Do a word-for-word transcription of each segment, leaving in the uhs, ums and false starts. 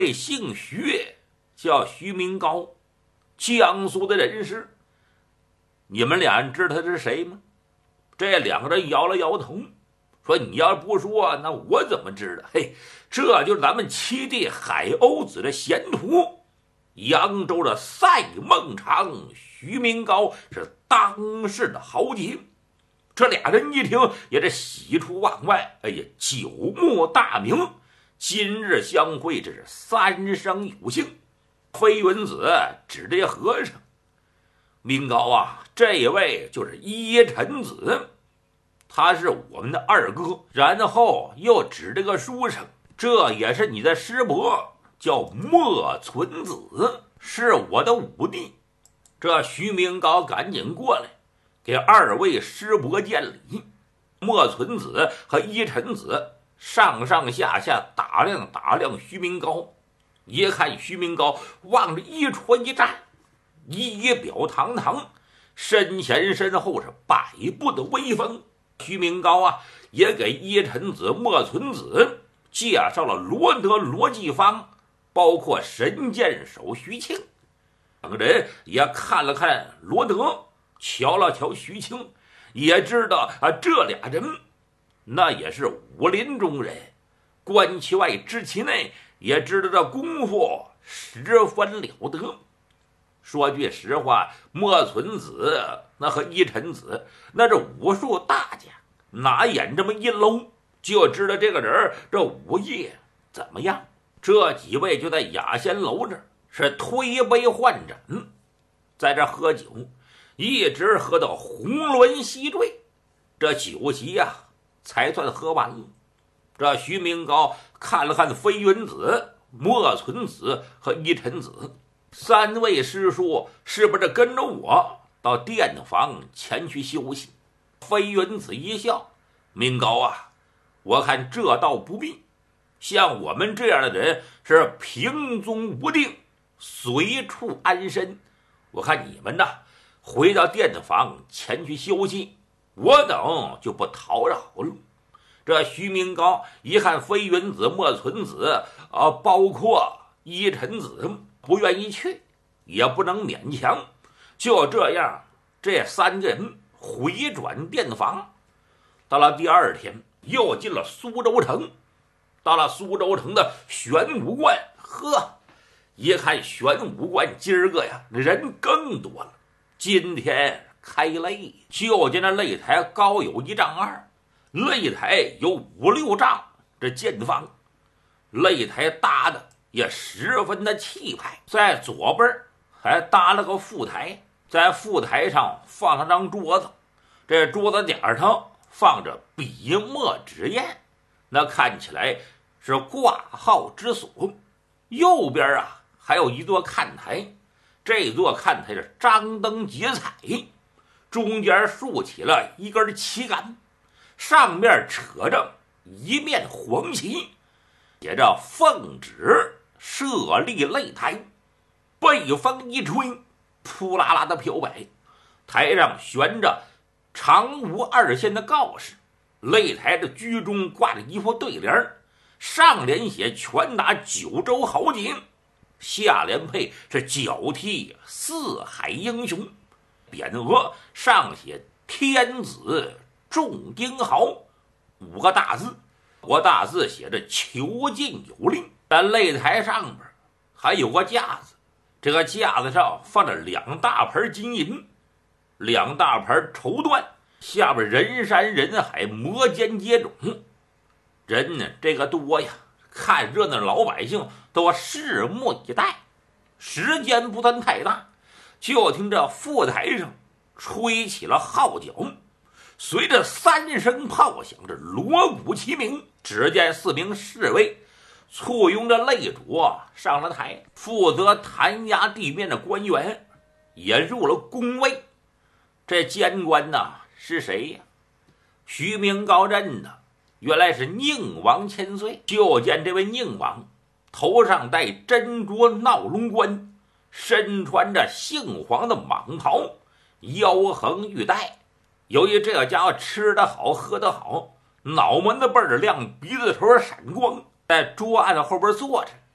这姓徐，叫徐明高，江苏的人士。你们俩人知道他是谁吗？这两个人摇了摇头，说：“你要不说，那我怎么知道？嘿，这就是咱们七弟海鸥子的贤徒，扬州的赛孟长徐明高，是当世的豪杰。”这俩人一听，也是喜出望外。哎呀，久慕大名，今日相会，这是三生有幸。飞云子指着和尚：“明高啊，这位就是依臣子，他是我们的二哥。”然后又指这个书生：“这也是你的师伯，叫莫存子，是我的五弟。”这徐明高赶紧过来给二位师伯见礼。莫存子和依臣子上上下下打量打量徐明高，一看徐明高往着一戳一站，仪表堂堂，身前身后是百步的威风。徐明高啊，也给依臣子莫存子介绍了罗德罗继芳，包括神箭手徐庆。两个人也看了看罗德，瞧了瞧徐庆，也知道啊，这俩人那也是武林中人，观其外知其内，也知道这功夫十分了得。说句实话，莫存子那和依臣子那是武术大家，拿眼这么一搂就知道这个人这武艺怎么样。这几位就在雅仙楼这儿是推杯换盏，在这喝酒，一直喝到红轮西坠，这酒席呀、啊、才算喝完了。这徐明高看了看飞云子、莫存子和依臣子三位师叔，是不是跟着我到店房前去休息？飞云子一笑：“明高啊，我看这倒不必。像我们这样的人是平宗无定，随处安身。我看你们呐，回到店房前去休息，我等就不叨扰了。”这徐明高一看飞云子、莫存子啊，包括依臣子不愿意去，也不能勉强。就这样，这三个人回转店房。到了第二天，又进了苏州城。到了苏州城的玄武观，呵，一看玄武观今儿个呀，人更多了。今天开擂，就见那擂台高有一丈二，擂台有五六丈这见方，擂台搭的也十分的气派。在左边还搭了个副台，在副台上放了张桌子，这桌子点上放着笔墨纸砚，那看起来是挂号之所。右边啊还有一座看台，这座看台是张灯结彩，中间竖起了一根旗杆，上面扯着一面黄旗，写着奉旨设立擂台。北风一吹，扑啦啦的飘摆，台上悬着长吴二县的告示，擂台的居中挂着一副对联，上联写拳打九州豪杰，下联配是脚踢四海英雄，匾额上写天子重英豪五个大字，五个大字写着囚禁有令。但擂台上边还有个架子，这个架子上放着两大盆金银，两大盆绸缎，下边人山人海，摩肩接踵，人呢这个多呀，看热闹的老百姓都拭目以待。时间不算太大，就听这副台上吹起了号角，随着三声炮响，这锣鼓齐鸣。只见四名侍卫簇拥着擂主上了台，负责弹压地面的官员也入了宫位。这监官呐是谁呀？徐明高认的，原来是宁王千岁。就见这位宁王头上戴珍珠闹龙冠，身穿着杏黄的蟒袍，腰横玉带。由于这个家伙吃得好喝得好，脑门子倍儿亮，鼻子头闪光，在桌案后边坐着，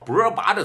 脖把着